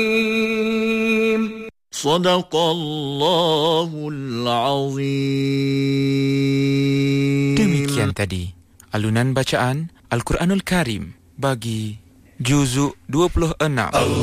Sadaqallahul Azim. Demikian tadi alunan bacaan Al-Quranul Karim bagi juzuk 26.